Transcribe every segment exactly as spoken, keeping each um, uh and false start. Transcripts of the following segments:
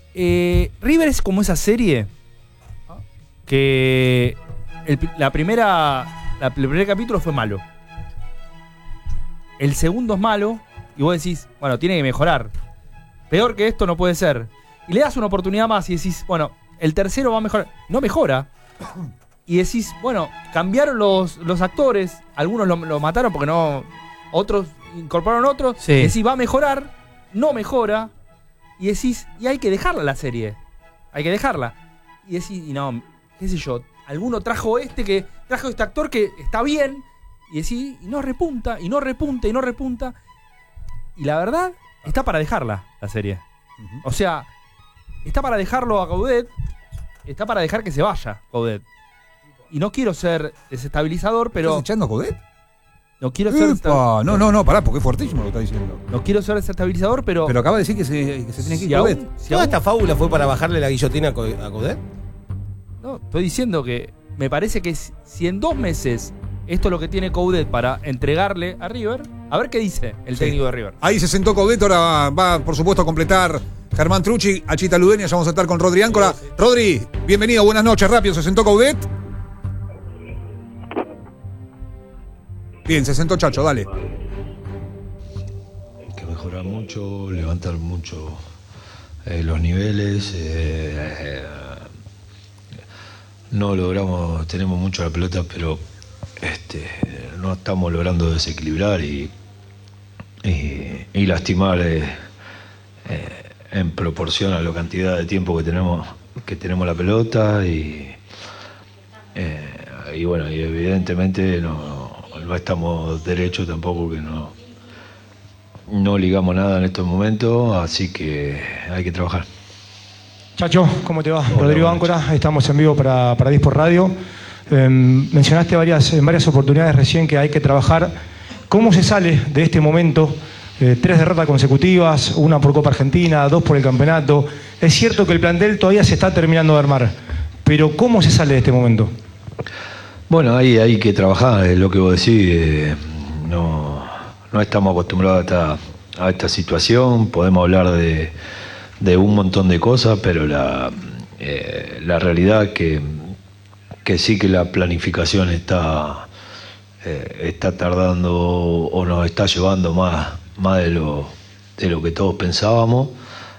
Eh, River es como esa serie que el, la primera, la, el primer capítulo fue malo. El segundo es malo y vos decís, bueno, tiene que mejorar. Peor que esto no puede ser. Y le das una oportunidad más y decís, bueno, el tercero va a mejorar. No mejora. Y decís, bueno, cambiaron los, los actores. Algunos lo, lo mataron porque no... Otros incorporaron otros. Sí. Y decís, va a mejorar. No mejora. Y decís, y hay que dejarla la serie. Hay que dejarla. Y decís, y no, qué sé yo. Alguno trajo este que... Trajo este actor que está bien. Y decís, y no repunta, y no repunta, y no repunta. Y la verdad, está para dejarla, la serie. Uh-huh. O sea, está para dejarlo a Coudet. Está para dejar que se vaya, Coudet. Y no quiero ser desestabilizador, pero... ¿Estás echando a Coudet? No quiero ser... Epa, no, no, no, pará, porque es fuertísimo lo que está diciendo. No quiero ser desestabilizador, pero... Pero acaba de decir que se, que se tiene que ir si Coudet. aún, si ¿Toda aún, esta fábula fue para bajarle la guillotina a Coudet? No, estoy diciendo que me parece que si en dos meses esto es lo que tiene Coudet para entregarle a River, a ver qué dice el sí. técnico de River. Ahí se sentó Coudet, ahora va, por supuesto, a completar Germán Trucci, Achita Ludenia, ya vamos a estar con Rodri Áncora. Rodri, bienvenido, buenas noches, rápido, ¿se sentó Coudet? Bien, se sentó Chacho, dale. Hay que mejorar mucho, levantar mucho eh, los niveles. Eh, eh, no logramos, tenemos mucho la pelota, pero este, no estamos logrando desequilibrar y, y, y lastimar eh, eh, en proporción a la cantidad de tiempo que tenemos, que tenemos la pelota y, eh, y bueno, y evidentemente no. No estamos derechos tampoco, que no, no ligamos nada en estos momentos, así que hay que trabajar. Chacho, ¿cómo te va? Hola, Rodrigo Áncora, estamos en vivo para, para Disport Radio. Eh, mencionaste varias, en varias oportunidades recién que hay que trabajar. ¿Cómo se sale de este momento? Eh, tres derrotas consecutivas, una por Copa Argentina, dos por el campeonato. Es cierto que el plantel todavía se está terminando de armar, pero ¿cómo se sale de este momento? Bueno, ahí hay que trabajar, es lo que vos decís, eh, no, no estamos acostumbrados a esta, a esta situación, podemos hablar de, de un montón de cosas, pero la, eh, la realidad que, que sí que la planificación está, eh, está tardando o nos está llevando más, más de, lo, de lo que todos pensábamos,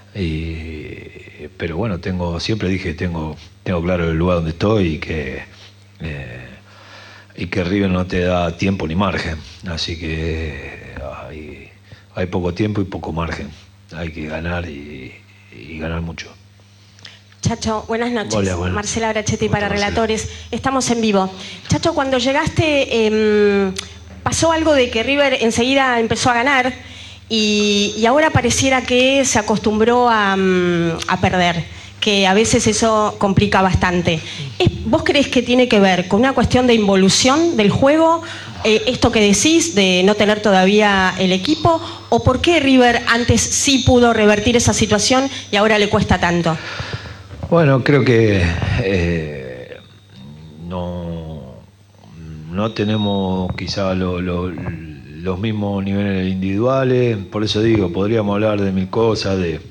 y, pero bueno, tengo, siempre dije, tengo, tengo claro el lugar donde estoy y que... Eh, y que River no te da tiempo ni margen, así que hay, hay poco tiempo y poco margen, hay que ganar y, y ganar mucho. Chacho, buenas noches. Hola, bueno. Marcela Brachetti para Marcela. Relatores. Estamos en vivo. Chacho, cuando llegaste, eh, pasó algo de que River enseguida empezó a ganar y, y ahora pareciera que se acostumbró a, a perder, que a veces eso complica bastante. ¿Vos creés que tiene que ver con una cuestión de involución del juego, eh, esto que decís de no tener todavía el equipo, o por qué River antes sí pudo revertir esa situación y ahora le cuesta tanto? Bueno, creo que eh, no, no tenemos quizá lo, lo, los mismos niveles individuales, por eso digo, podríamos hablar de mil cosas, de...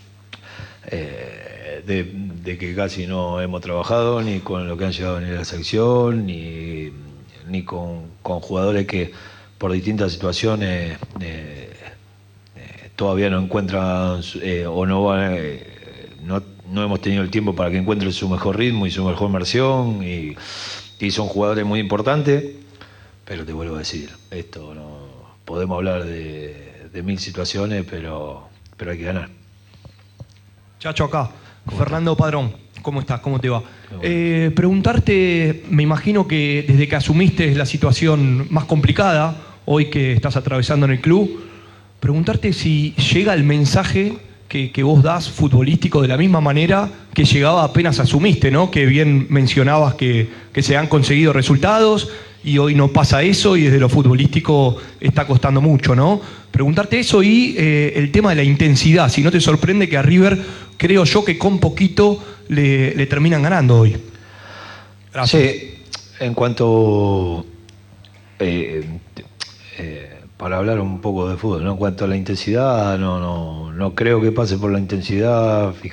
Eh, De, de que casi no hemos trabajado ni con lo que han llegado ni la sección ni, ni con, con jugadores que por distintas situaciones eh, eh, todavía no encuentran eh, o no, van, eh, no no hemos tenido el tiempo para que encuentren su mejor ritmo y su mejor versión y, y son jugadores muy importantes, pero te vuelvo a decir, esto no podemos hablar de, de mil situaciones, pero, pero hay que ganar. Chacho, acá Fernando Padrón, ¿cómo estás? ¿Cómo te va? Eh, preguntarte, me imagino que desde que asumiste la situación más complicada, hoy que estás atravesando en el club, preguntarte si llega el mensaje que, que vos das futbolístico de la misma manera que llegaba apenas asumiste, ¿no? Que bien mencionabas que, que se han conseguido resultados y hoy no pasa eso y desde lo futbolístico está costando mucho, ¿no? Preguntarte eso y eh, el tema de la intensidad, si no te sorprende que a River, creo yo que con poquito le, le terminan ganando hoy. Gracias. Sí, en cuanto... Eh, eh, para hablar un poco de fútbol, ¿no? En cuanto a la intensidad, no, no, no creo que pase por la intensidad.